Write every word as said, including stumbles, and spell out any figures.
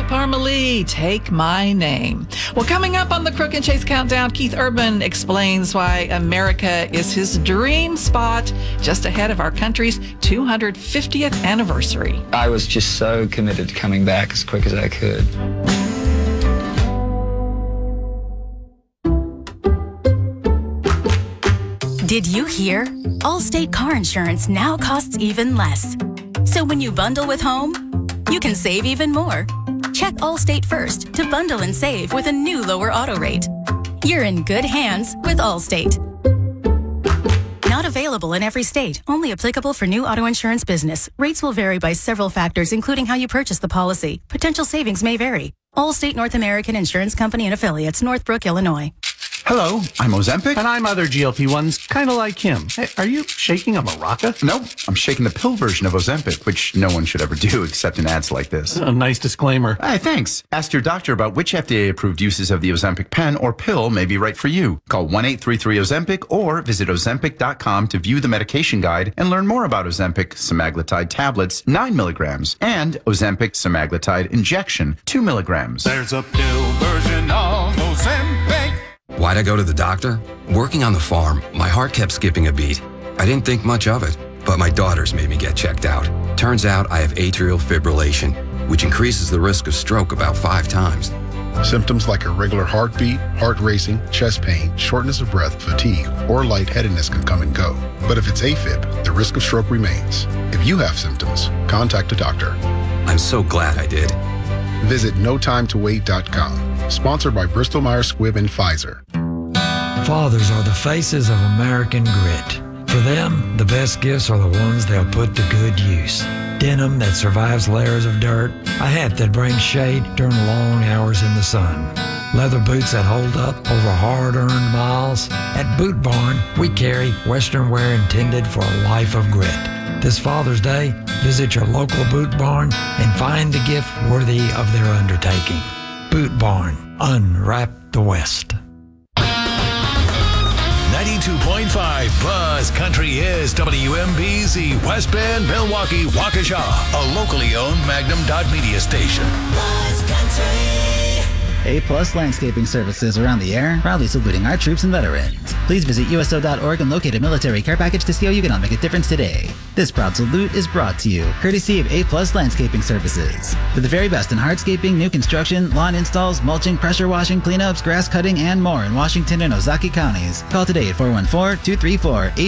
Parmalee, Take My Name. Well, coming up on the Crook and Chase Countdown, Keith Urban explains why America is his dream spot just ahead of our country's two hundred fiftieth anniversary. I was just so committed to coming back as quick as I could. Did you hear? Allstate car insurance now costs even less. So when you bundle with home, you can save even more. Check Allstate first to bundle and save with a new lower auto rate. You're in good hands with Allstate. Not available in every state. Only applicable for new auto insurance business. Rates will vary by several factors, including how you purchase the policy. Potential savings may vary. Allstate North American Insurance Company and Affiliates, Northbrook, Illinois. Hello, I'm Ozempic. And I'm other G L P ones, kind of like him. Hey, are you shaking a maraca? Nope, I'm shaking the pill version of Ozempic, which no one should ever do except in ads like this. A nice disclaimer. Hey, thanks. Ask your doctor about which F D A-approved uses of the Ozempic pen or pill may be right for you. Call one eight three three Ozempic or visit ozempic dot com to view the medication guide and learn more about Ozempic semaglutide tablets, nine milligrams, and Ozempic semaglutide injection, two milligrams. There's a pill version of Ozempic. Why'd I go to the doctor? Working on the farm, my heart kept skipping a beat. I didn't think much of it, but my daughters made me get checked out. Turns out I have atrial fibrillation, which increases the risk of stroke about five times. Symptoms like irregular heartbeat, heart racing, chest pain, shortness of breath, fatigue, or lightheadedness can come and go. But if it's AFib, the risk of stroke remains. If you have symptoms, contact a doctor. I'm so glad I did. Visit no time to wait dot com. Sponsored by Bristol Myers Squibb and Pfizer. Fathers are the faces of American grit. For them, the best gifts are the ones they'll put to good use. Denim that survives layers of dirt, a hat that brings shade during long hours in the sun, leather boots that hold up over hard-earned miles. At Boot Barn, we carry Western wear intended for a life of grit. This Father's Day, visit your local Boot Barn and find the gift worthy of their undertaking. Boot Barn, unwrap the West. ninety-two point five Buzz Country is W M B Z West Bend, Milwaukee, Waukesha, a locally owned Magnum Dot Media station. Buzz Country. A-plus landscaping services around the air, proudly saluting our troops and veterans. Please visit U S O dot org and locate a military care package to see how you can make a difference today. This proud salute is brought to you, courtesy of A-plus landscaping services. For the very best in hardscaping, new construction, lawn installs, mulching, pressure washing, cleanups, grass cutting, and more in Washington and Ozaukee counties. Call today at four one four, two three four, eight